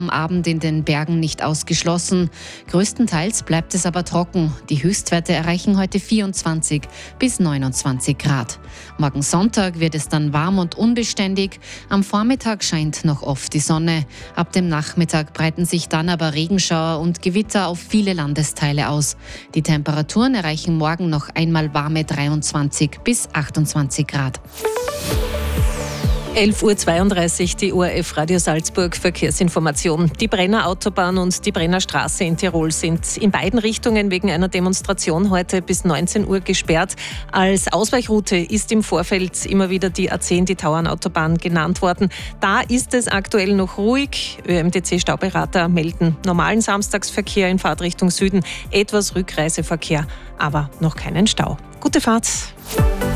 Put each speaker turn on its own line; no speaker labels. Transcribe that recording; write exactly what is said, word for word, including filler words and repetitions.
Am Abend in den Bergen nicht ausgeschlossen. Größtenteils bleibt es aber trocken. Die Höchstwerte erreichen heute vierundzwanzig bis neunundzwanzig Grad. Morgen Sonntag wird es dann warm und unbeständig. Am Vormittag scheint noch oft die Sonne. Ab dem Nachmittag breiten sich dann aber Regenschauer und Gewitter auf viele Landesteile aus. Die Temperaturen erreichen morgen noch einmal warme dreiundzwanzig bis achtundzwanzig Grad.
elf Uhr zweiunddreißig, die O R F Radio Salzburg Verkehrsinformation. Die Brenner Autobahn und die Brenner Straße in Tirol sind in beiden Richtungen wegen einer Demonstration heute bis neunzehn Uhr gesperrt. Als Ausweichroute ist im Vorfeld immer wieder die A zehn, die Tauernautobahn, genannt worden. Da ist es aktuell noch ruhig. ÖMTC-Stauberater melden normalen Samstagsverkehr in Fahrtrichtung Süden, etwas Rückreiseverkehr, aber noch keinen Stau. Gute Fahrt!